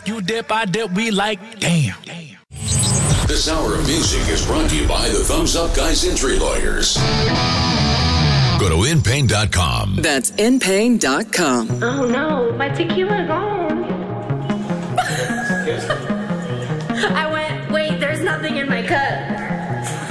You dip, I dip, we like, damn. This hour of music is brought to you by the Thumbs Up Guys Injury Lawyers. Go to InPain.com. That's InPain.com. Oh no, my tequila gone.